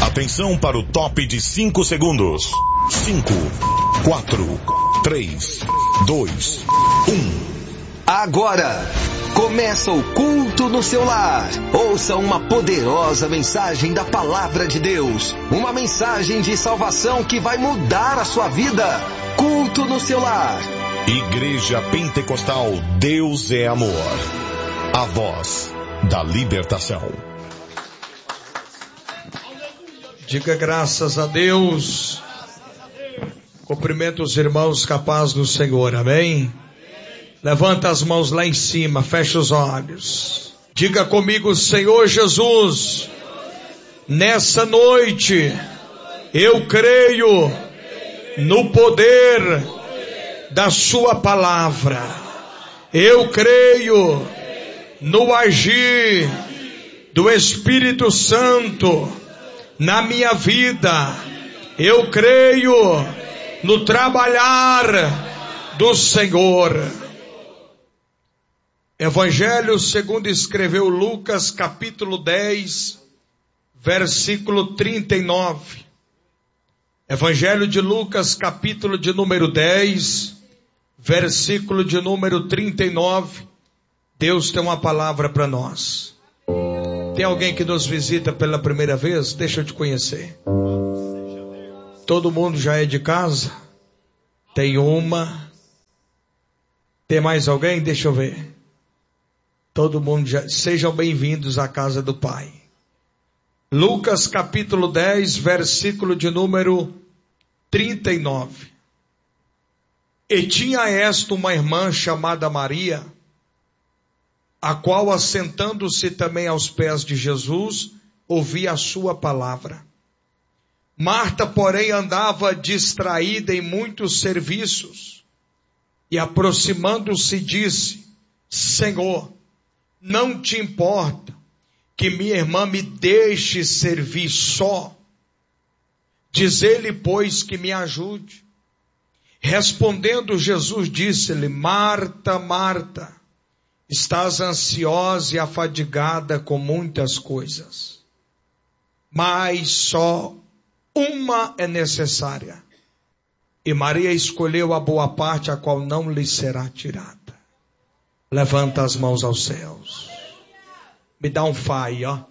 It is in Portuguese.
Atenção para o top de 5 segundos. 5, 4, 3, 2, 1. Agora, começa o culto no seu lar. Ouça uma poderosa mensagem da Palavra de Deus. Uma mensagem de salvação que vai mudar a sua vida. Culto no seu lar. Igreja Pentecostal Deus é Amor. A voz da libertação. Diga graças a Deus. Cumprimento os irmãos capazes do Senhor, amém? Levanta as mãos lá em cima, fecha os olhos. Diga comigo, Senhor Jesus, nessa noite eu creio no poder da sua palavra. Eu creio no agir do Espírito Santo na minha vida. Eu creio no trabalhar do Senhor. Evangelho segundo escreveu Lucas, capítulo 10, versículo 39. Evangelho de Lucas, capítulo de número 10, versículo de número 39. Deus tem uma palavra para nós. Tem alguém que nos visita pela primeira vez? Deixa eu te conhecer. Todo mundo já é de casa? Tem uma. Tem mais alguém? Deixa eu ver. Todo mundo já. Sejam bem-vindos à casa do Pai. Lucas capítulo 10, versículo de número 39. E tinha esta uma irmã chamada Maria, a qual, assentando-se também aos pés de Jesus, ouvia a sua palavra. Marta, porém, andava distraída em muitos serviços, e aproximando-se disse: Senhor, não te importa que minha irmã me deixe servir só? Diz-lhe, pois, que me ajude. Respondendo Jesus, disse-lhe: Marta, Marta, estás ansiosa e afadigada com muitas coisas, mas só uma é necessária. E Maria escolheu a boa parte, a qual não lhe será tirada. Levanta as mãos aos céus. Me dá um fai, ó.